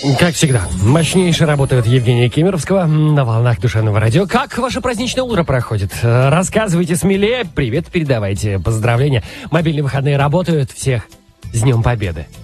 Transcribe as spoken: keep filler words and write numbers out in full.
Как всегда, мощнейше работает Евгения Кемеровского на волнах душевного радио. Как ваше праздничное утро проходит? Рассказывайте смелее, привет передавайте, поздравления. Мобильные выходные работают, всех с Днем Победы.